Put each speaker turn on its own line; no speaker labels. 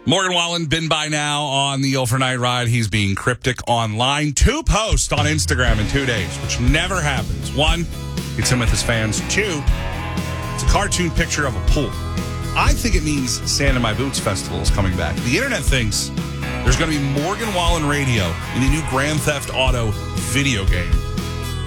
Morgan Wallen, been by now on the overnight ride. He's being cryptic online. 2 posts on Instagram in 2 days, which never happens. 1, it's him with his fans. 2, it's a cartoon picture of a pool. I think it means Sand in My Boots Festival is coming back. The internet thinks there's going to be Morgan Wallen radio in a new Grand Theft Auto video game.